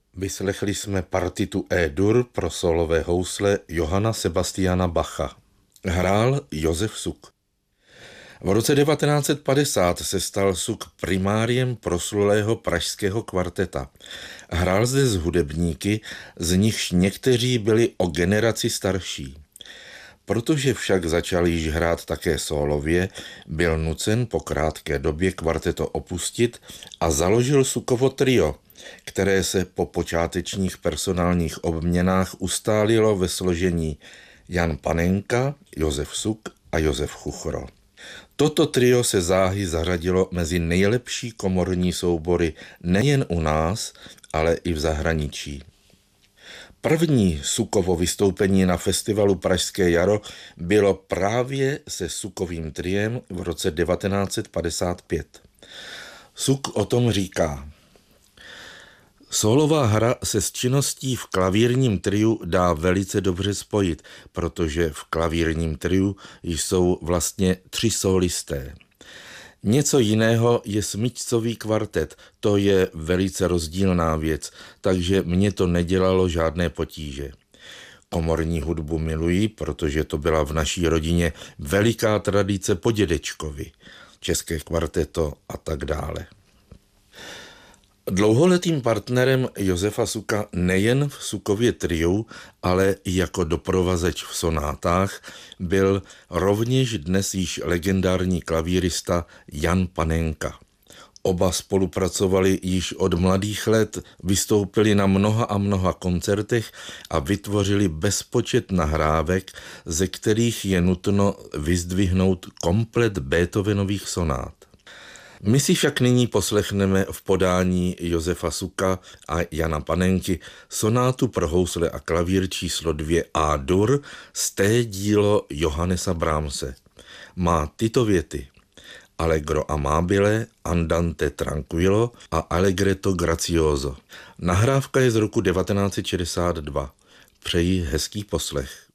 Vyslechli jsme partitu E-dur pro solové housle Johanna Sebastiana Bacha. Hrál Josef Suk. V roce 1950 se stal Suk primáriem proslulého pražského kvarteta. Hrál zde s hudebníky, z nichž někteří byli o generaci starší. Protože však začal již hrát také sólově, byl nucen po krátké době kvarteto opustit a založil Sukovo trio, které se po počátečních personálních obměnách ustálilo ve složení Jan Panenka, Josef Suk a Josef Chuchro. Toto trio se záhy zařadilo mezi nejlepší komorní soubory nejen u nás, ale i v zahraničí. První Sukovo vystoupení na festivalu Pražské jaro bylo právě se Sukovým triem v roce 1955. Suk o tom říká: Sólová hra se s činností v klavírním triu dá velice dobře spojit, protože v klavírním triu jsou vlastně 3 sólisté. Něco jiného je smyčcový kvartet, to je velice rozdílná věc, takže mě to nedělalo žádné potíže. Komorní hudbu miluji, protože to byla v naší rodině veliká tradice po dědečkovi, české kvarteto a tak dále. Dlouholetým partnerem Josefa Suka nejen v Sukově triu, ale i jako doprovazeč v sonátách byl rovněž dnes již legendární klavírista Jan Panenka. Oba spolupracovali již od mladých let, vystoupili na mnoha a mnoha koncertech a vytvořili bezpočet nahrávek, ze kterých je nutno vyzdvihnout komplet Beethovenových sonát. My si však nyní poslechneme v podání Josefa Suka a Jana Panenky sonátu pro housle a klavír číslo 2 A-dur z té dílo Johannesa Brahmse. Má tyto věty: Allegro amabile, andante tranquillo a allegretto grazioso. Nahrávka je z roku 1962. Přeji hezký poslech.